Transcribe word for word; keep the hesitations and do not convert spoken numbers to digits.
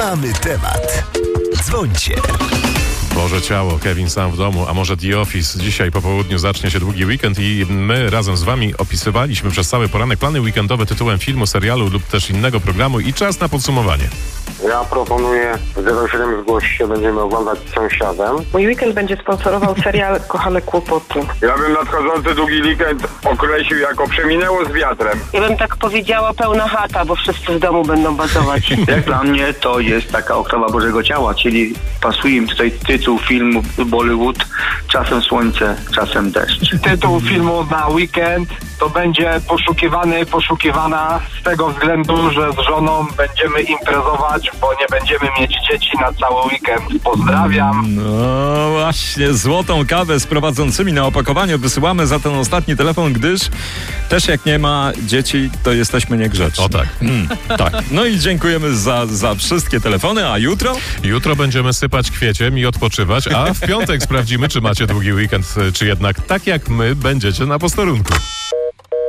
Mamy temat. Dzwońcie. Boże ciało, Kevin sam w domu, a może The Office. Dzisiaj po południu zacznie się długi weekend i my razem z wami opisywaliśmy przez cały poranek plany weekendowe tytułem filmu, serialu lub też innego programu i czas na podsumowanie. Ja proponuję zero siedem zgłoś się, będziemy oglądać z Sąsiadem. Mój weekend będzie sponsorował serial Kochane Kłopoty. Ja bym nadchodzący długi weekend określił jako Przeminęło z wiatrem. Ja bym tak powiedziała Pełna chata, bo wszyscy w domu będą bazować. Jak dla mnie to jest taka Oktawa Bożego Ciała, czyli pasuje mi tutaj tytuł filmu Bollywood, czasem słońce, czasem deszcz. Tytuł filmu na weekend to będzie poszukiwany, poszukiwana z tego względu, że z żoną będziemy imprezować, bo nie będziemy mieć dzieci na cały weekend. Pozdrawiam. No właśnie, złotą kawę z prowadzącymi na opakowaniu wysyłamy za ten ostatni telefon, gdyż też jak nie ma dzieci, to jesteśmy niegrzeczni. O tak. Mm, tak. No i dziękujemy za, za wszystkie telefony, a jutro? Jutro będziemy sypać kwieciem i odpoczywać, a w piątek sprawdzimy, czy macie długi weekend, czy jednak tak jak my będziecie na posterunku.